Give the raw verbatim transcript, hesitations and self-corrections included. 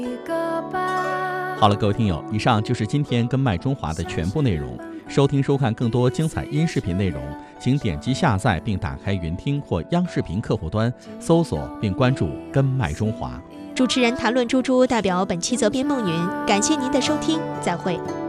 好了，各位听友，以上就是今天跟麦中华的全部内容。收听收看更多精彩音视频内容，请点击下载并打开云听或央视频客户端，搜索并关注跟麦中华。 主持人谈论猪猪代表本期责编孟云，感谢您的收听，再会。